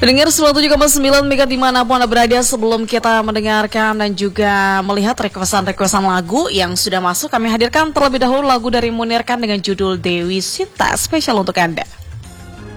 Pendengar 107,9 Mega dimanapun Anda berada, sebelum kita mendengarkan dan juga melihat requestan lagu yang sudah masuk, kami hadirkan terlebih dahulu lagu dari Munir Khan dengan judul Dewi Sinta, spesial untuk Anda.